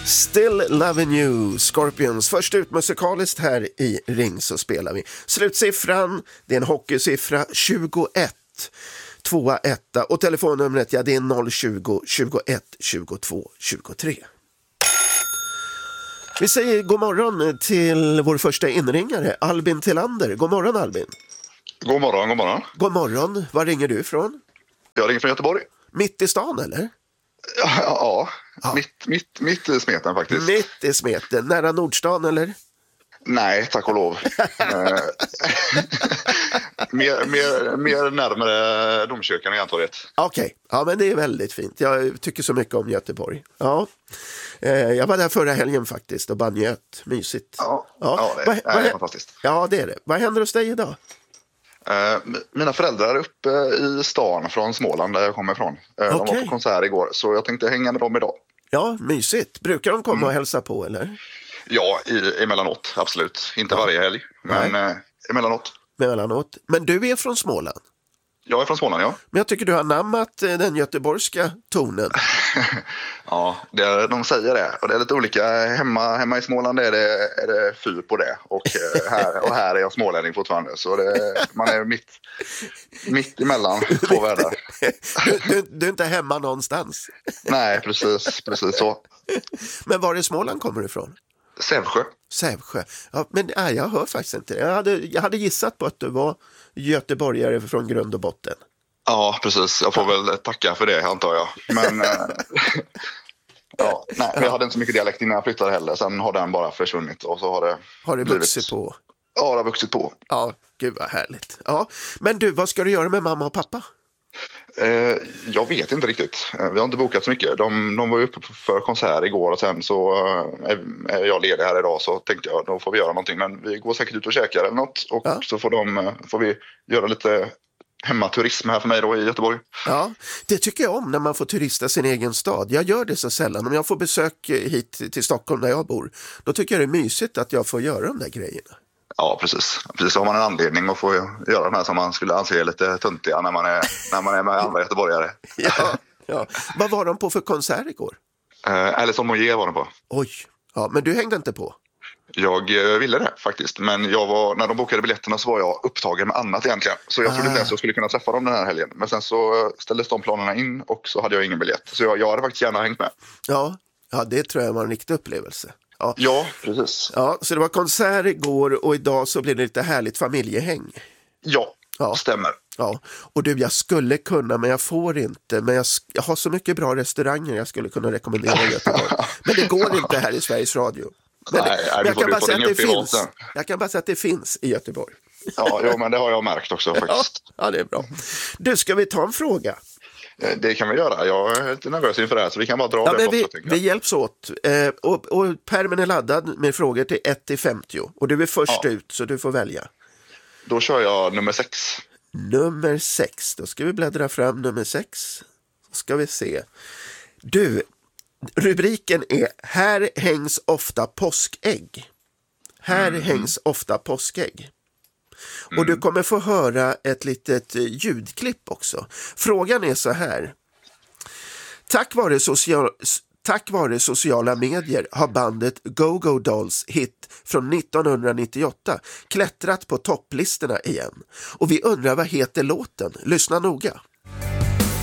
Still Loving You, Scorpions. Först ut musikaliskt här i Ring så spelar vi. Slutsiffran, det är en hockeysiffra 21. 2-1 och telefonnumret, ja det är 020-21-22-23. Vi säger god morgon till vår första inringare, Albin Tillander. God morgon Albin. God morgon, god morgon. God morgon, var ringer du ifrån? Jag ringer från Göteborg. Mitt i stan eller? Ja. Mitt i smeten faktiskt. Mitt i smeten, nära Nordstan eller? Nej, tack och lov. mer närmare Domkyrkan och Järntorget. Okej, ja men det är väldigt fint. Jag tycker så mycket om Göteborg. Ja. Jag var där förra helgen faktiskt och bara njöt. Mysigt. Ja, det är fantastiskt. Ja, det är det. Vad händer hos dig idag? Mina föräldrar är uppe i stan från Småland där jag kommer ifrån. De var på konsert igår så jag tänkte hänga med dem idag. Ja, mysigt. Brukar de komma och hälsa på eller? Ja, emellanåt, absolut. Inte varje helg, men emellanåt. Men du är från Småland? Jag är från Småland, ja. Men jag tycker du har anammat den göteborgska tonen. Ja, de säger det. Och det är lite olika. Hemma i Småland är det fyr på det. Och här är jag smålänning fortfarande. Så man är mitt emellan två världar. Du är inte hemma någonstans. Nej, precis så. Men var i Småland kommer du ifrån? Sävsjö. Ja, men jag hör faktiskt inte. Jag hade gissat på att du var göteborgare från grund och botten. Ja, precis. Jag får väl tacka för det, antar jag. Men jag hade inte så mycket dialekt innan jag flyttade heller. Sen har den bara försvunnit och så har det vuxit på. Ja, det har vuxit på. Ja, gud vad härligt. Ja, men du, vad ska du göra med mamma och pappa? Jag vet inte riktigt. Vi har inte bokat så mycket. De var ju uppe för konsert igår och sen så är jag ledig här idag så tänkte jag då får vi göra någonting. Men vi går säkert ut och käkar eller något och så får vi göra lite hemmaturism här för mig då i Göteborg. Ja, det tycker jag om när man får turista sin egen stad. Jag gör det så sällan. Om jag får besök hit till Stockholm där jag bor, då tycker jag det är mysigt att jag får göra de där grejerna. Ja, precis. Precis, så har man en anledning att få göra de här som man skulle anse lite töntiga när man är med andra göteborgare. Ja. Vad var de på för konsert igår? Alison Moyet var de på. Oj, ja, men du hängde inte på? Jag ville det faktiskt, men när de bokade biljetterna så var jag upptagen med annat egentligen. Så jag trodde inte ens jag skulle kunna träffa dem den här helgen. Men sen så ställdes de planerna in och så hade jag ingen biljett. Så jag hade faktiskt gärna hängt med. Ja, det tror jag var en riktig upplevelse. Ja, precis. Ja, så det var konsert igår och idag så blir det lite härligt familjehäng. Ja, stämmer. Ja, och du, jag skulle kunna men jag får inte. Men jag har så mycket bra restauranger jag skulle kunna rekommendera Göteborg. Men det går inte här i Sveriges Radio. Men jag kan bara säga att det finns. Jag kan bara säga att det finns i Göteborg. Ja, men det har jag märkt också faktiskt. Ja, det är bra. Du, ska vi ta en fråga? Det kan vi göra. Jag är lite nervös inför det här så vi kan bara dra det. Vi hjälps åt. Och pärmen är laddad med frågor till 1-50. Och du är först ut så du får välja. Då kör jag nummer 6. Nummer 6. Då ska vi bläddra fram nummer 6. Så ska vi se. Du, rubriken är Här hängs ofta påskägg. Här hängs ofta påskägg. Och du kommer få höra ett litet ljudklipp också. Frågan är så här. Tack vare sociala medier har bandet Go-Go Dolls hit från 1998 klättrat på topplistorna igen. Och vi undrar vad heter låten? Lyssna noga.